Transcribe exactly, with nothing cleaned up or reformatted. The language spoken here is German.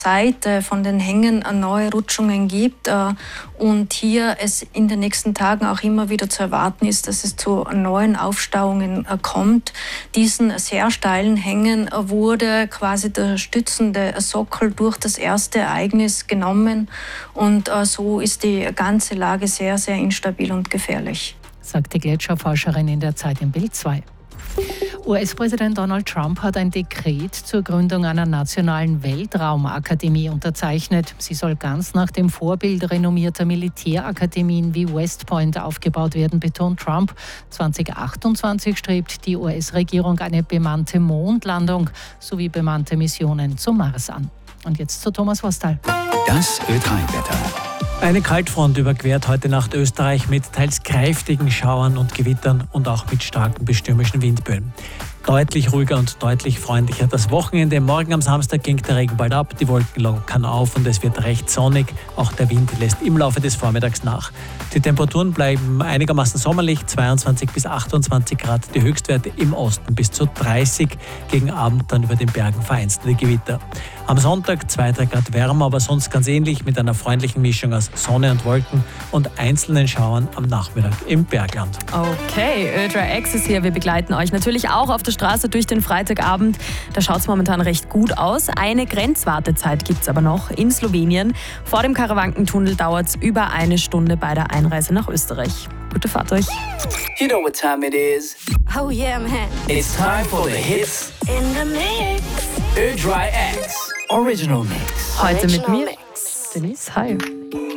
Seite von den Hängen neue Rutschungen gibt und hier es in den nächsten Tagen auch immer wieder zu erwarten ist, dass es zu neuen Aufstauungen kommt. Diesen sehr steilen Hängen wurde quasi der stützende Sockel durch das erste Ereignis genommen und so ist die ganze Lage sehr, sehr instabil und gefährlich. Sagt die Gletscherforscherin in der Zeit im Bild zwei. U S-Präsident Donald Trump hat ein Dekret zur Gründung einer nationalen Weltraumakademie unterzeichnet. Sie soll ganz nach dem Vorbild renommierter Militärakademien wie West Point aufgebaut werden, betont Trump. zwanzig achtundzwanzig strebt die U S-Regierung eine bemannte Mondlandung sowie bemannte Missionen zum Mars an. Und jetzt zu Thomas Wostal. Das Ö drei Wetter. Eine Kaltfront überquert heute Nacht Österreich mit teils kräftigen Schauern und Gewittern und auch mit starken bis stürmischen Windböen. Deutlich ruhiger und deutlich freundlicher das Wochenende. Morgen am Samstag ging der Regen bald ab, die Wolken lockern auf und es wird recht sonnig. Auch der Wind lässt im Laufe des Vormittags nach. Die Temperaturen bleiben einigermaßen sommerlich, zweiundzwanzig bis achtundzwanzig Grad. Die Höchstwerte im Osten bis zu dreißig. Gegen Abend dann über den Bergen vereinzelte Gewitter. Am Sonntag zwei bis drei Grad wärmer, aber sonst ganz ähnlich mit einer freundlichen Mischung aus Sonne und Wolken und einzelnen Schauern am Nachmittag im Bergland. Okay, Ö drei X ist hier. Wir begleiten euch natürlich auch auf der Straße durch den Freitagabend. Da schaut es momentan recht gut aus. Eine Grenzwartezeit gibt es aber noch in Slowenien. Vor dem Karawankentunnel dauert es über eine Stunde bei der Einreise nach Österreich. Gute Fahrt euch. You know what time it is. Oh yeah, man. It's time for the hits In the mix. Ö drei X Original Mix. Heute mit Original mir, Mix. Denise. Hi.